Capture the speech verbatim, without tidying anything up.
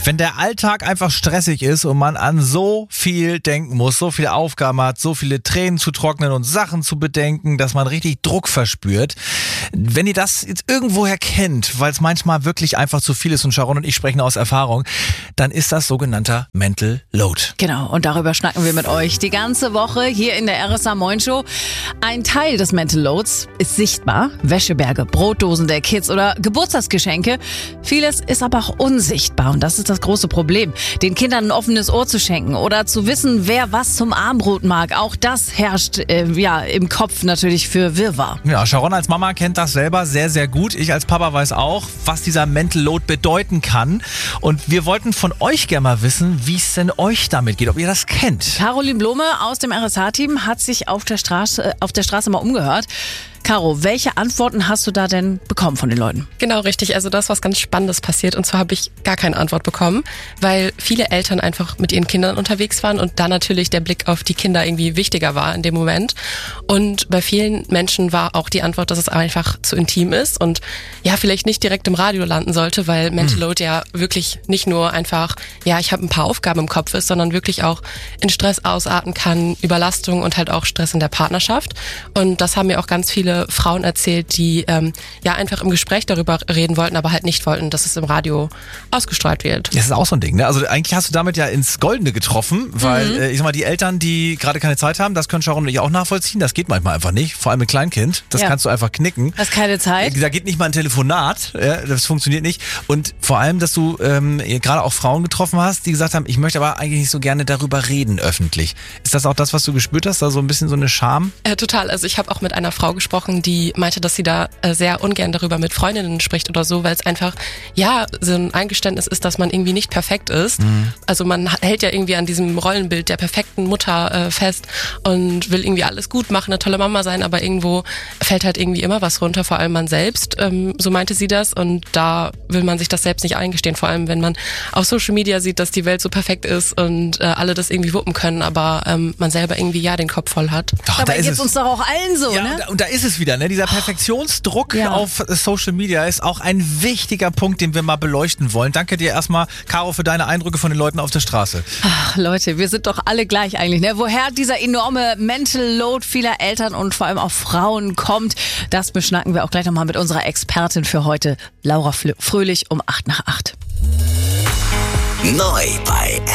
Wenn der Alltag einfach stressig ist und man an so viel denken muss, so viele Aufgaben hat, so viele Tränen zu trocknen und Sachen zu bedenken, dass man richtig Druck verspürt. Wenn ihr das jetzt irgendwoher kennt, weil es manchmal wirklich einfach zu viel ist, und Sharon und ich sprechen aus Erfahrung, dann ist das sogenannter Mental Load. Genau, und darüber schnacken wir mit euch die ganze Woche hier in der R S A Moin Show. Ein Teil des Mental Loads ist sichtbar. Wäscheberge, Brotdosen der Kids oder Geburtstagsgeschenke. Vieles ist aber auch unsichtbar und das ist das große Problem. Den Kindern ein offenes Ohr zu schenken oder zu wissen, wer was zum Abendbrot mag, auch das herrscht äh, ja im Kopf natürlich für Wirrwarr. Ja, Sharon als Mama kennt das selber sehr, sehr gut. Ich als Papa weiß auch, was dieser Mental Load bedeuten kann. Und wir wollten von euch gerne mal wissen, wie es denn euch damit geht, ob ihr das kennt. Caroline Blome aus dem R S H-Team hat sich auf der Straße, auf der Straße mal umgehört. Caro, welche Antworten hast du da denn bekommen von den Leuten? Genau, richtig. Also da ist was ganz Spannendes passiert und zwar habe ich gar keine Antwort bekommen, weil viele Eltern einfach mit ihren Kindern unterwegs waren und da natürlich der Blick auf die Kinder irgendwie wichtiger war in dem Moment. Und bei vielen Menschen war auch die Antwort, dass es einfach zu intim ist und ja, vielleicht nicht direkt im Radio landen sollte, weil Mental Load ja wirklich nicht nur einfach, ja, ich habe ein paar Aufgaben im Kopf ist, sondern wirklich auch in Stress ausarten kann, Überlastung und halt auch Stress in der Partnerschaft. Und das haben mir auch ganz viele Frauen erzählt, die ähm, ja einfach im Gespräch darüber reden wollten, aber halt nicht wollten, dass es im Radio ausgestrahlt wird. Das ist auch so ein Ding, ne? Also eigentlich hast du damit ja ins Goldene getroffen, weil mhm. äh, ich sag mal, die Eltern, die gerade keine Zeit haben, das können Sharon und ich auch nachvollziehen, das geht manchmal einfach nicht, vor allem mit Kleinkind, das ja. kannst du einfach knicken. Hast keine Zeit? Da geht nicht mal ein Telefonat, ja, das funktioniert nicht und vor allem, dass du ähm, gerade auch Frauen getroffen hast, die gesagt haben, ich möchte aber eigentlich nicht so gerne darüber reden öffentlich. Ist das auch das, was du gespürt hast, da so ein bisschen so eine Scham? Äh, total, also ich habe auch mit einer Frau gesprochen, die meinte, dass sie da äh, sehr ungern darüber mit Freundinnen spricht oder so, weil es einfach, ja, so ein Eingeständnis ist, dass man irgendwie nicht perfekt ist. Mhm. Also man hält ja irgendwie an diesem Rollenbild der perfekten Mutter äh, fest und will irgendwie alles gut machen, eine tolle Mama sein, aber irgendwo fällt halt irgendwie immer was runter, vor allem man selbst, ähm, so meinte sie das und da will man sich das selbst nicht eingestehen, vor allem wenn man auf Social Media sieht, dass die Welt so perfekt ist und äh, alle das irgendwie wuppen können, aber ähm, man selber irgendwie ja den Kopf voll hat. Doch, dabei geht's uns doch auch allen so, ja, ne? Und da, und da ist es wieder, ne? Dieser Perfektionsdruck ja. auf Social Media ist auch ein wichtiger Punkt, den wir mal beleuchten wollen. Danke dir erstmal, Caro, für deine Eindrücke von den Leuten auf der Straße. Ach, Leute, wir sind doch alle gleich eigentlich, ne? Woher dieser enorme Mental Load vieler Eltern und vor allem auch Frauen kommt, das beschnacken wir auch gleich nochmal mit unserer Expertin für heute, Laura Fröhlich, um acht nach acht. Neu bei